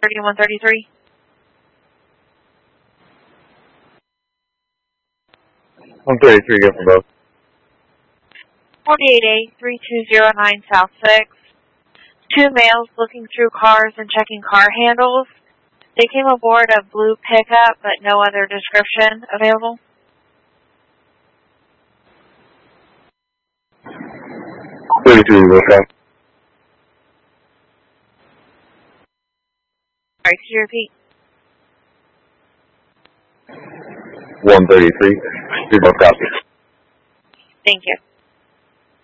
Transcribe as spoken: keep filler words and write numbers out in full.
thirty-one thirty-three. one thirty-three, go for both. forty-eight A, three two zero nine South six. Two males looking through cars and checking car handles. They came aboard a blue pickup, but no other description available. thirty-two, okay. Sorry, could you repeat? one thirty-three, do both copies. Thank you.